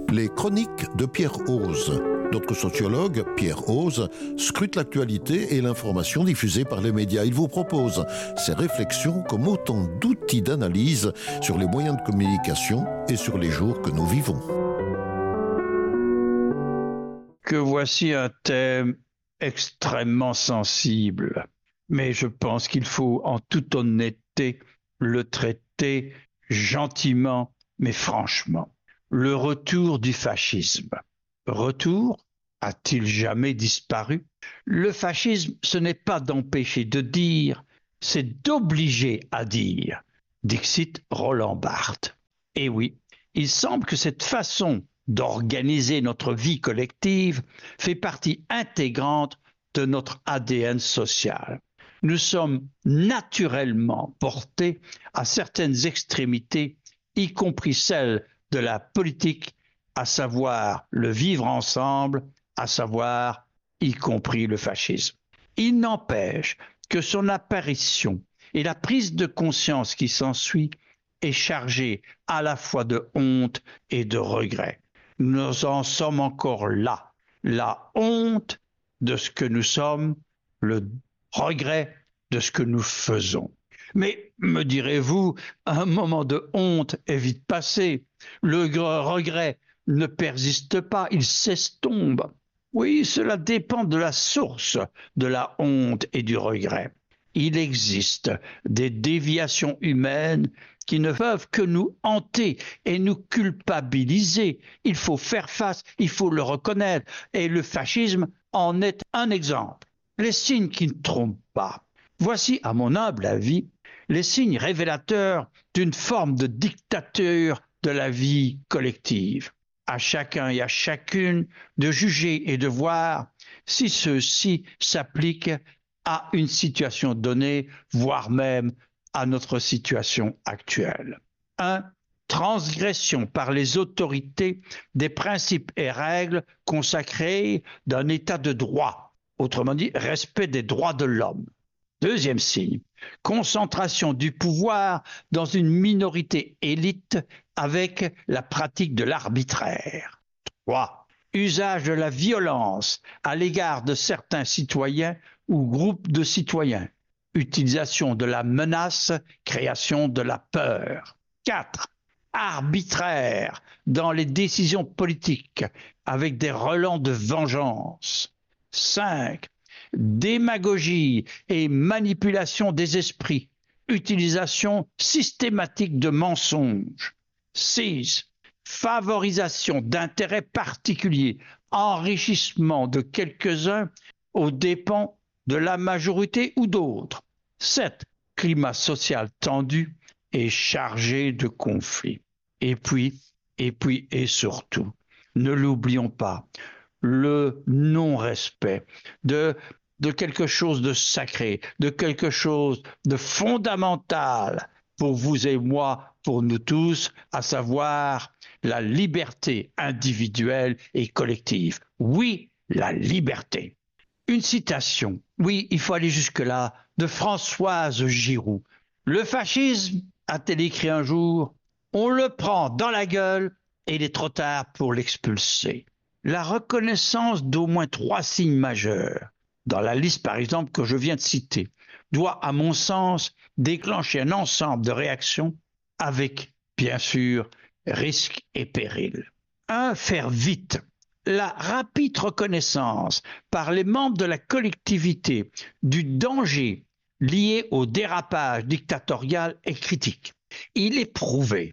Les chroniques de Pierre Hoze. Notre sociologue, Pierre Hoze, scrute l'actualité et l'information diffusée par les médias. Il vous propose ses réflexions comme autant d'outils d'analyse sur les moyens de communication et sur les jours que nous vivons. Que voici un thème extrêmement sensible, mais je pense qu'il faut en toute honnêteté le traiter gentiment, mais franchement. Le retour du fascisme. Retour? A-t-il jamais disparu? Le fascisme, ce n'est pas d'empêcher de dire, c'est d'obliger à dire. Dixit Roland Barthes. Et oui, il semble que cette façon d'organiser notre vie collective fait partie intégrante de notre ADN social. Nous sommes naturellement portés à certaines extrémités, y compris celles de la politique, à savoir le vivre ensemble, à savoir y compris le fascisme. Il n'empêche que son apparition et la prise de conscience qui s'ensuit est chargée à la fois de honte et de regret. Nous en sommes encore là. La honte de ce que nous sommes, le regret de ce que nous faisons. Mais, me direz-vous, un moment de honte est vite passé. Le regret ne persiste pas, il s'estompe. Oui, cela dépend de la source de la honte et du regret. Il existe des déviations humaines qui ne peuvent que nous hanter et nous culpabiliser. Il faut faire face, il faut le reconnaître. Et le fascisme en est un exemple. Les signes qui ne trompent pas. Voici, à mon humble avis, les signes révélateurs d'une forme de dictature de la vie collective. À chacun et à chacune de juger et de voir si ceci s'applique à une situation donnée, voire même à notre situation actuelle. 1. Transgression par les autorités des principes et règles consacrés d'un état de droit, autrement dit, respect des droits de l'homme. Deuxième signe, concentration du pouvoir dans une minorité élite avec la pratique de l'arbitraire. 3. Usage de la violence à l'égard de certains citoyens ou groupes de citoyens. Utilisation de la menace, création de la peur. 4. Arbitraire dans les décisions politiques avec des relents de vengeance. 5. Démagogie et manipulation des esprits, utilisation systématique de mensonges. 6. Favorisation d'intérêts particuliers, enrichissement de quelques-uns aux dépens de la majorité ou d'autres. 7. Climat social tendu et chargé de conflits. Et surtout, ne l'oublions pas, le non-respect de quelque chose de sacré, de quelque chose de fondamental pour vous et moi, pour nous tous, à savoir la liberté individuelle et collective. Oui, la liberté. Une citation, oui, il faut aller jusque-là, de Françoise Giroud. Le fascisme, a-t-elle écrit un jour, on le prend dans la gueule et il est trop tard pour l'expulser. La reconnaissance d'au moins 3 signes majeurs, dans la liste par exemple que je viens de citer, doit à mon sens déclencher un ensemble de réactions avec, bien sûr, risques et périls. 1. Faire vite. La rapide reconnaissance par les membres de la collectivité du danger lié au dérapage dictatorial est critique. Il est prouvé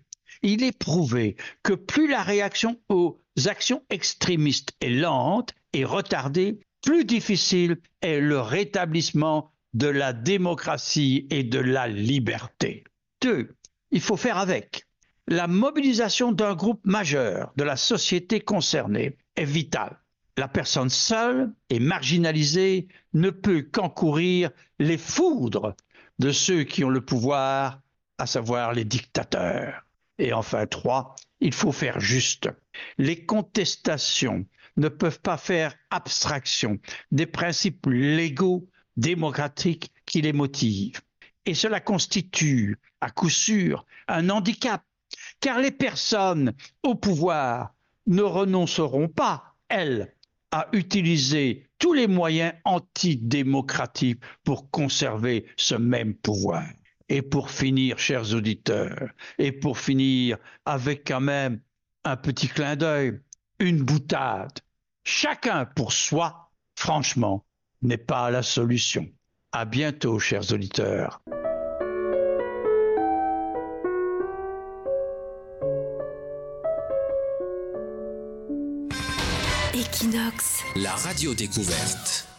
que plus la réaction aux actions extrémistes est lente et retardée, plus difficile est le rétablissement de la démocratie et de la liberté. 2. Il faut faire avec. La mobilisation d'un groupe majeur de la société concernée est vitale. La personne seule et marginalisée ne peut qu'encourir les foudres de ceux qui ont le pouvoir, à savoir les dictateurs. Et enfin 3, il faut faire juste. Les contestations ne peuvent pas faire abstraction des principes légaux, démocratiques qui les motivent. Et cela constitue, à coup sûr, un handicap, car les personnes au pouvoir ne renonceront pas, elles, à utiliser tous les moyens antidémocratiques pour conserver ce même pouvoir. Et pour finir, chers auditeurs, et pour finir avec quand même un petit clin d'œil, une boutade. Chacun pour soi, franchement, n'est pas la solution. À bientôt, chers auditeurs. Equinox, la radio découverte.